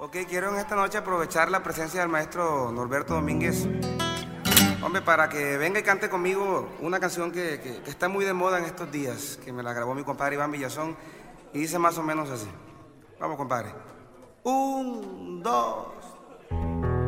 Ok, quiero en esta noche aprovechar la presencia del maestro Norberto Domínguez. Hombre, para que venga y cante conmigo una canción que está muy de moda en estos días, que me la grabó mi compadre Iván Villazón, y dice más o menos así. Vamos, compadre. Un, dos.